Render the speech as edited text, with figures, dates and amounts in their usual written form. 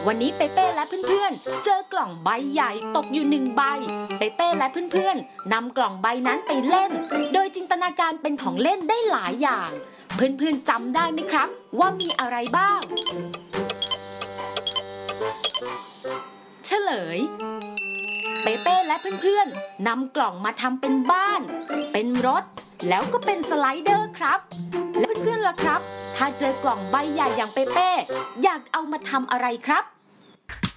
วันนี้เปเป้และเพื่อนๆเจอกล่องใบใหญ่ตกอยู่1 ใบเปเป้และเพื่อนๆนำกล่องใบนั้นไปเล่นโดยจินตนาการเป็นของเล่นได้หลายอย่างเพื่อนๆจำได้ไหมครับว่ามีอะไรบ้างเฉลยเปเป้และเพื่อนๆนำกล่องมาทำเป็นบ้านเป็นรถแล้วก็เป็นสไลเดอร์ครับแล้วเพื่อนๆล่ะครับถ้าเจอกล่องใบใหญ่อย่างเปเป้อยากเอามาทำอะไรครับ